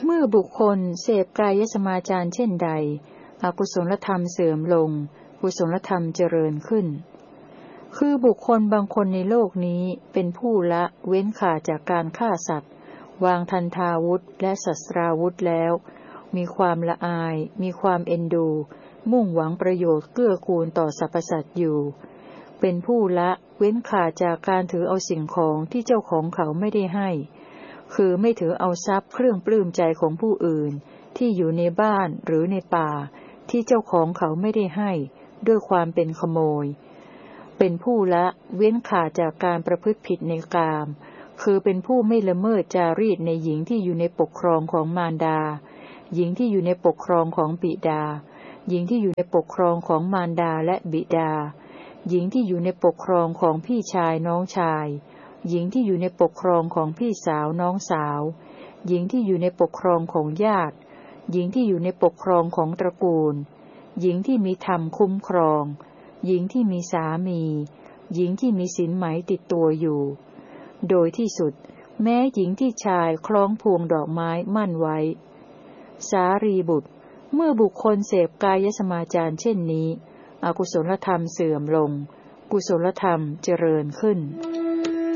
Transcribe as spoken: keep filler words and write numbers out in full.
เมื่อบุคคลเสพกายสมาจารเช่นใดอกุศลธรรมเสื่อมลงกุศลธรรมเจริญขึ้นคือบุคคลบางคนในโลกนี้เป็นผู้ละเว้นขาดจากการฆ่าสัตว์วางทันทาวุธและศัสราวุธแล้วมีความละอายมีความเอ็นดูมุ่งหวังประโยชน์เกื้อกูลต่อสรรพสัตว์อยู่เป็นผู้ละเว้นขาดจากการถือเอาสิ่งของที่เจ้าของเขาไม่ได้ให้คือไม่ถือเอาทรัพย์เครื่องปลื้มใจของผู้อื่นที่อยู่ในบ้านหรือในป่าที่เจ้าของเขาไม่ได้ให้ด้วยความเป็นขโมยเป็นผู้ละเว้นขาดจากการประพฤติผิดในกามคือเป็นผู้ไม่ละเมิดจารีตในหญิงที่อยู่ในปกครองของมารดาหญิงที่อยู่ในปกครองของบิดาหญิงที่อยู่ในปกครองของมารดาและบิดาหญิงที่อยู่ในปกครองของพี่ชายน้องชายหญิงที่อยู่ในปกครองของพี่สาวน้องสาวหญิงที่อยู่ในปกครองของญาติหญิงที่อยู่ในปกครองของตระกูลหญิงที่มีธรรมคุ้มครองหญิงที่มีสามีหญิงที่มีสินไหมติดตัวอยู่โดยที่สุดแม้หญิงที่ชายคล้องพวงดอกไม้มั่นไว้สารีบุตรเมื่อบุคคลเสพกายสมาจารเช่นนี้อกุศลธรรมเสื่อมลงกุศลธรรมเจริญขึ้น